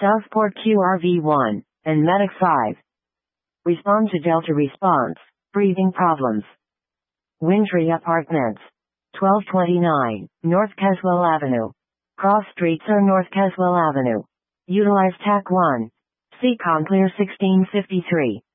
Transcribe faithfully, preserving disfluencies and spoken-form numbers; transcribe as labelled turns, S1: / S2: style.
S1: Southport Q R V one, and Medic five. Respond to Delta response. Breathing problems. Wintry Apartments. twelve twenty-nine, North Caswell Avenue. Cross streets are North Caswell Avenue. Utilize T A C one. See Conclear sixteen fifty-three.